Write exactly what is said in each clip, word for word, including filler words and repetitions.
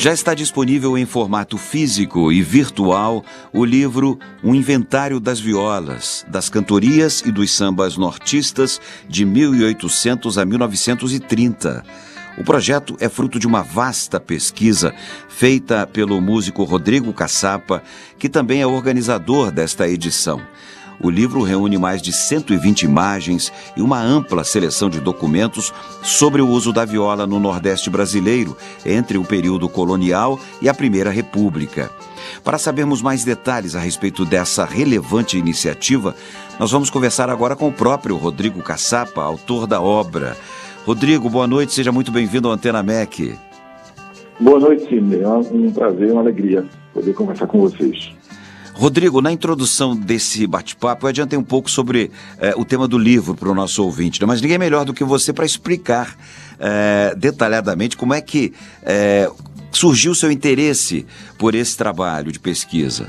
Já está disponível em formato físico e virtual o livro Um Inventário das Violas, das Cantorias e dos Sambas Nortistas de mil e oitocentos a mil novecentos e trinta. O projeto é fruto de uma vasta pesquisa feita pelo músico Rodrigo Cassapa, que também é organizador desta edição. O livro reúne mais de cento e vinte imagens e uma ampla seleção de documentos sobre o uso da viola no Nordeste brasileiro entre o período colonial e a Primeira República. Para sabermos mais detalhes a respeito dessa relevante iniciativa, nós vamos conversar agora com o próprio Rodrigo Cassapa, autor da obra. Rodrigo, boa noite, seja muito bem-vindo ao Antena M E C. Boa noite, Sidney. É um prazer, uma alegria poder conversar com vocês. Rodrigo, na introdução desse bate-papo, eu adiantei um pouco sobre eh, o tema do livro para o nosso ouvinte, né? Mas ninguém melhor do que você para explicar eh, detalhadamente como é que eh, surgiu o seu interesse por esse trabalho de pesquisa.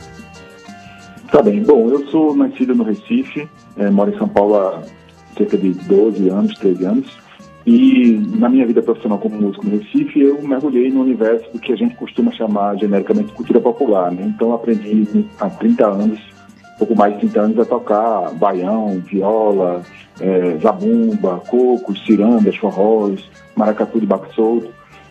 Tá bem. Bom, eu sou nascido no Recife, eh, moro em São Paulo há cerca de doze anos, treze anos, e na minha vida profissional como músico no Recife, eu mergulhei no universo do que a gente costuma chamar genericamente de cultura popular, né? Então aprendi há trinta anos, pouco mais de trinta anos, a tocar baião, viola, é, zabumba, cocos, cirandas, forróis, maracatu de baco solto.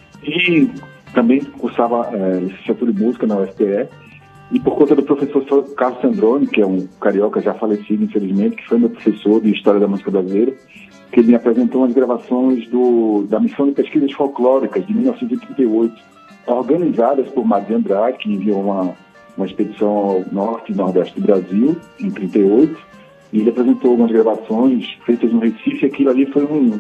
E também cursava é, licenciatura de música na U F P E, e por conta do professor Carlos Sandroni, que é um carioca já falecido, infelizmente, que foi meu professor de História da Música Brasileira, que ele me apresentou umas gravações do, da Missão de Pesquisas Folclóricas de mil novecentos e trinta e oito, organizadas por Mário de Andrade, que enviou uma, uma expedição ao norte e nordeste do Brasil, em trinta e oito, e ele apresentou algumas gravações feitas no Recife, e aquilo ali foi um,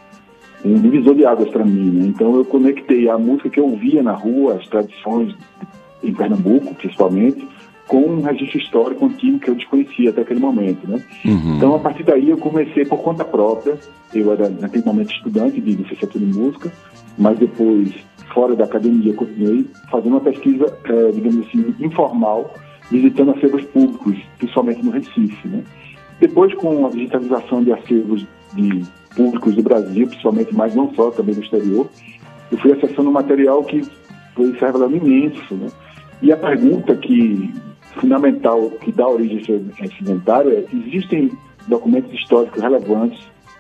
um divisor de águas para mim, né? Então eu conectei a música que eu ouvia na rua, as tradições em Pernambuco, principalmente, com um registro histórico antigo que eu desconhecia até aquele momento, né? Uhum. Então, a partir daí, eu comecei por conta própria. Eu era, naquele momento, estudante de licenciatura em música, mas depois, fora da academia, continuei fazendo uma pesquisa, é, digamos assim, informal, visitando acervos públicos, principalmente no Recife, né? Depois, com a digitalização de acervos de públicos do Brasil, principalmente, mas não só, também do exterior, eu fui acessando um material que foi se revelando imenso, né? E a pergunta que fundamental que dá origem a esse inventário é: existem documentos históricos relevantes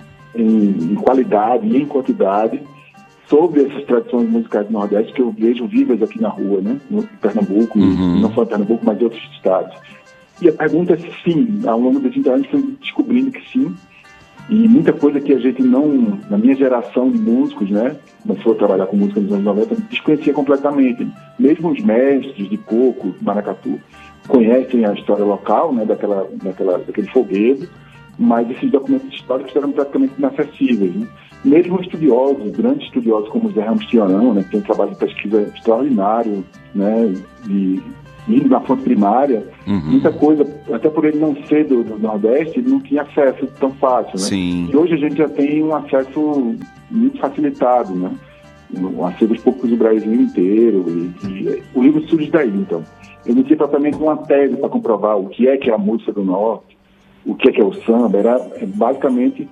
em, em qualidade e em quantidade sobre essas tradições musicais do Nordeste que eu vejo vivas aqui na rua, né? No Pernambuco, uhum. Não só em Pernambuco, mas em outros estados. E a pergunta é sim, ao longo desses vinte anos fui descobrindo que sim, e muita coisa que a gente não, na minha geração de músicos, né, começou a trabalhar com música nos anos noventa, desconhecia completamente. Mesmo os mestres de coco, maracatu, conhecem a história local, né, daquela, daquela, daquele foguete, mas esses documentos históricos eram praticamente inacessíveis, né? Mesmo estudiosos, grandes estudiosos como o Zé Ramos Tianão, né, que tem um trabalho de pesquisa extraordinário, né, de indo na fonte primária, uhum. Muita coisa, até por ele não ser do, do Nordeste, ele não tinha acesso tão fácil, né? Sim. E hoje a gente já tem um acesso muito facilitado, né? Um acervos públicos do Brasil inteiro, e, e o livro surge daí, então. Eu não tinha propriamente uma tese para comprovar o que é que é a música do Norte, o que é que é o samba, era basicamente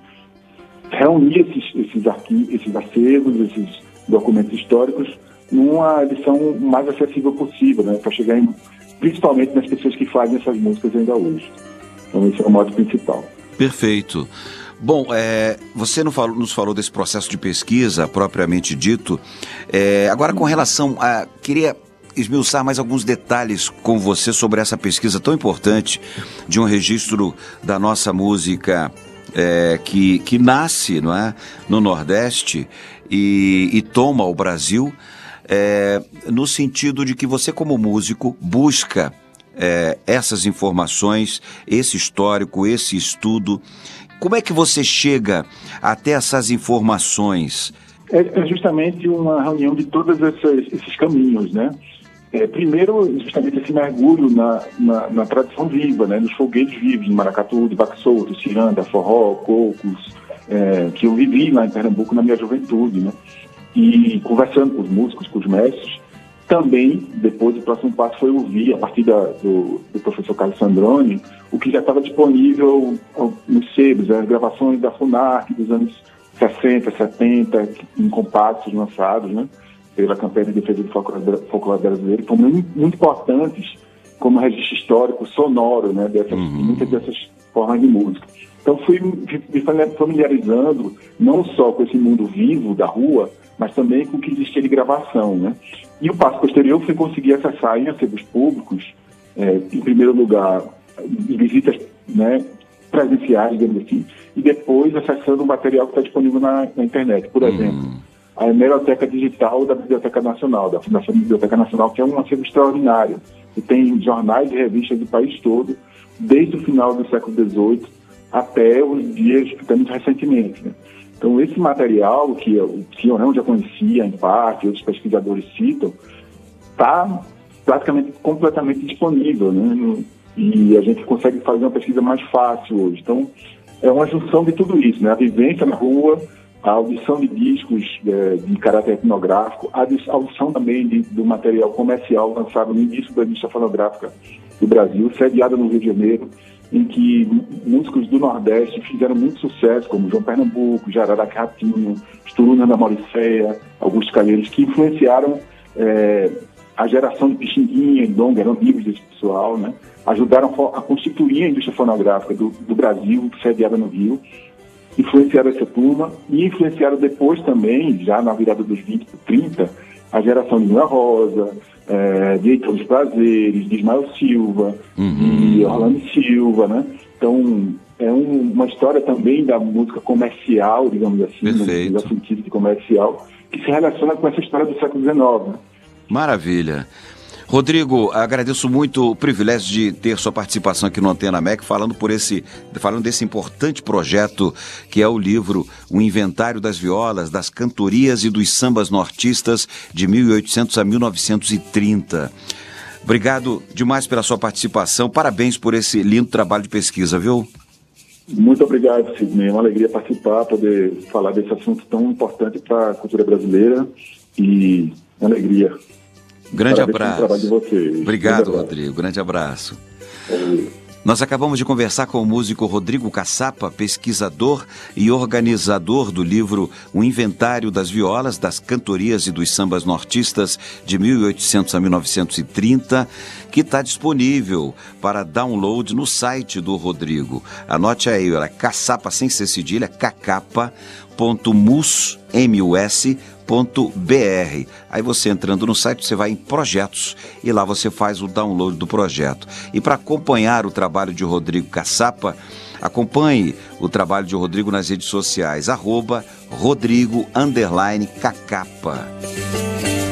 reunir esses, esses, arquivos, esses acervos, esses documentos históricos numa edição mais acessível possível, né, para chegar em, principalmente nas pessoas que fazem essas músicas ainda hoje. Então esse é o modo principal. Perfeito. Bom, é, você nos falou, nos falou desse processo de pesquisa propriamente dito. É, agora, com relação a... Queria esmiuçar mais alguns detalhes com você sobre essa pesquisa tão importante de um registro da nossa música é, que, que nasce, não é, no Nordeste e, e toma o Brasil. É, no sentido de que você, como músico, busca é, essas informações, esse histórico, esse estudo. Como é que você chega até essas informações? É, é justamente uma reunião de todos esses, esses caminhos, né? É, primeiro, justamente esse mergulho na, na, na tradição viva, né? Nos foguetes vivos, de maracatu, de baco solto, ciranda, forró, cocos, é, que eu vivi lá em Pernambuco na minha juventude, né? E conversando com os músicos, com os mestres, também, depois, o próximo passo foi ouvir, a partir da, do, do professor Carlos Sandroni, o que já estava disponível nos sebos, as gravações da FUNARC dos anos sessenta, setenta, em compactos lançados, né? pela campanha de defesa do folclore, folclore brasileiro, foram muito, muito importantes como registro histórico sonoro, né, dessas, uhum. muitas dessas formas de música. Então fui me familiarizando não só com esse mundo vivo da rua, mas também com o que existia de gravação, né? E o passo posterior foi conseguir acessar em acervos públicos, é, em primeiro lugar, em visitas, né, presenciais, digamos assim, e depois acessando o material que está disponível na, na internet. Por exemplo, uhum. a Hemeroteca Digital da Biblioteca Nacional, da Fundação Biblioteca Nacional, que é um acervo extraordinário, que tem jornais e revistas do país todo, desde o final do século dezoito até os dias que temos recentemente, né? Então, esse material, que eu, que eu não já conhecia, em parte, outros pesquisadores citam, está praticamente completamente disponível, né? No, e a gente consegue fazer uma pesquisa mais fácil hoje. Então, é uma junção de tudo isso, né? A vivência na rua, a audição de discos é, de caráter etnográfico, a audição também de, do material comercial lançado no início da indústria fonográfica do Brasil, sediada no Rio de Janeiro, em que músicos do Nordeste fizeram muito sucesso, como João Pernambuco, Jararaca Ratinho, Turuna da Mauricéia, Augusto Calheiros, que influenciaram é, a geração de Pixinguinha e Donga, eram amigos desse pessoal, né? Ajudaram a constituir a indústria fonográfica do, do Brasil, sediada no Rio, influenciaram essa turma e influenciaram depois também, já na virada dos vinte para trinta, a geração de Noel Rosa, é, de Heitor dos Prazeres, de Ismael Silva, uhum. de Orlando Silva, né? Então, é um, uma história também da música comercial, digamos assim, no sentido de comercial, que se relaciona com essa história do século dezenove, né? Maravilha. Rodrigo, agradeço muito o privilégio de ter sua participação aqui no Antena M E C, falando, por esse, falando desse importante projeto que é o livro O Inventário das Violas, das Cantorias e dos Sambas Nortistas de mil e oitocentos a mil novecentos e trinta. Obrigado demais pela sua participação, parabéns por esse lindo trabalho de pesquisa, viu? Muito obrigado, Sidney. É uma alegria participar, poder falar desse assunto tão importante para a cultura brasileira e uma alegria. Grande abraço. Trabalho de vocês. Obrigado, grande Rodrigo. Grande abraço. É. Nós acabamos de conversar com o músico Rodrigo Caçapa, pesquisador e organizador do livro O Inventário das Violas, das Cantorias e dos Sambas Nortistas de mil e oitocentos a mil novecentos e trinta, que está disponível para download no site do Rodrigo. Anote aí, olha, caçapa sem ser cedilha, cacapa ponto mus ponto br. Aí você entrando no site, você vai em projetos e lá você faz o download do projeto. E para acompanhar o trabalho de Rodrigo Caçapa, acompanhe o trabalho de Rodrigo nas redes sociais, arroba Rodrigo underline Cacapa.